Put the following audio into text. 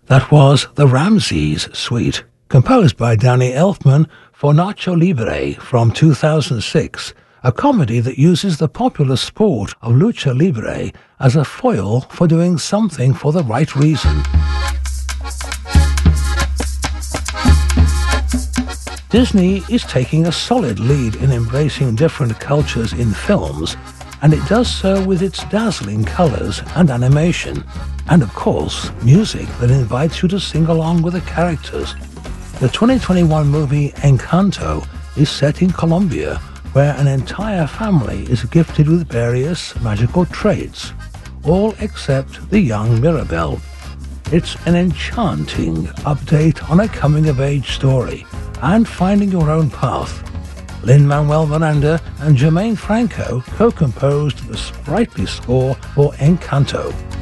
That was the Ramses Suite, composed by Danny Elfman for Nacho Libre from 2006, a comedy that uses the popular sport of lucha libre as a foil for doing something for the right reason. Disney is taking a solid lead in embracing different cultures in films, and it does so with its dazzling colors and animation, and of course, music that invites you to sing along with the characters. The 2021 movie Encanto is set in Colombia, where an entire family is gifted with various magical traits, all except the young Mirabel. It's an enchanting update on a coming-of-age story and finding your own path. Lin-Manuel Miranda and Jermaine Franco co-composed the sprightly score for Encanto.